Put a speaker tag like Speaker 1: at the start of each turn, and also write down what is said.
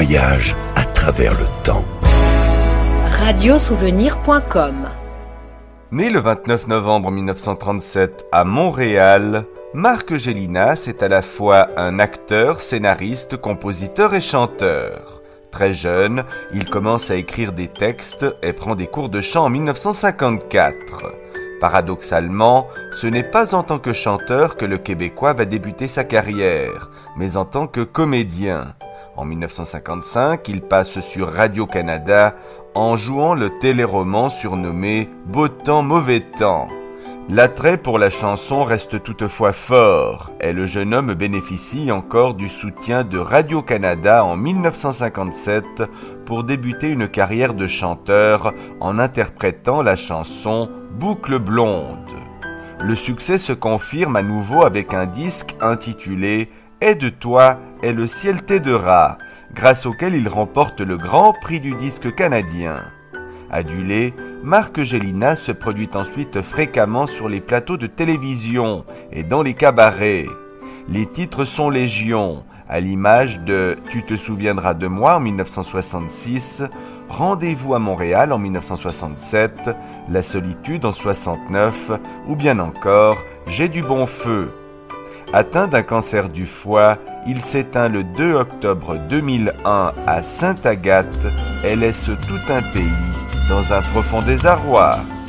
Speaker 1: voyage à travers le temps.
Speaker 2: Radiosouvenir.com.
Speaker 3: Né le 29 novembre 1937 à Montréal, Marc Gélinas est à la fois un acteur, scénariste, compositeur et chanteur. Très jeune, il commence à écrire des textes et prend des cours de chant en 1954. Paradoxalement, ce n'est pas en tant que chanteur que le Québécois va débuter sa carrière, mais en tant que comédien. En 1955, il passe sur Radio-Canada en jouant le téléroman surnommé « Beau temps, mauvais temps ». L'attrait pour la chanson reste toutefois fort et le jeune homme bénéficie encore du soutien de Radio-Canada en 1957 pour débuter une carrière de chanteur en interprétant la chanson « Boucle blonde ». Le succès se confirme à nouveau avec un disque intitulé « Aide-toi et le ciel t'aidera », grâce auquel il remporte le Grand Prix du disque canadien. Adulé, Marc Gélinas se produit ensuite fréquemment sur les plateaux de télévision et dans les cabarets. Les titres sont légion, à l'image de « Tu te souviendras de moi » en 1966, « Rendez-vous à Montréal » en 1967, « La solitude » en 1969 ou bien encore « J'ai du bon feu ». Atteint d'un cancer du foie, il s'éteint le 2 octobre 2001 à Sainte-Agathe et laisse tout un pays dans un profond désarroi.